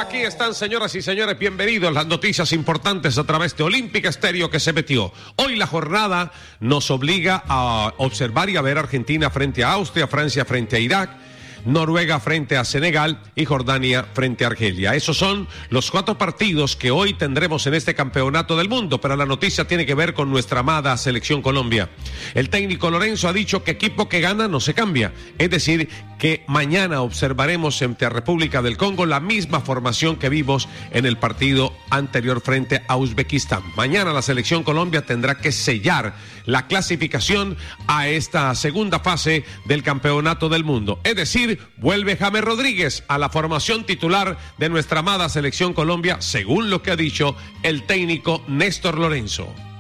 Aquí están, señoras y señores, bienvenidos. Las noticias importantes a través de Olímpica Estéreo que se metió. Hoy la jornada nos obliga a observar y a ver Argentina frente a Austria, Francia frente a Irak, Noruega frente a Senegal y Jordania frente a Argelia. Esos son los 4 partidos que hoy tendremos en este campeonato del mundo, pero la noticia tiene que ver con nuestra amada selección Colombia. El técnico Lorenzo ha dicho que equipo que gana no se cambia, es decir, que mañana observaremos frente a República del Congo la misma formación que vimos en el partido anterior frente a Uzbekistán. Mañana la selección Colombia tendrá que sellar la clasificación a esta segunda fase del campeonato del mundo, es decir, vuelve James Rodríguez a la formación titular de nuestra amada selección Colombia, según lo que ha dicho el técnico Néstor Lorenzo.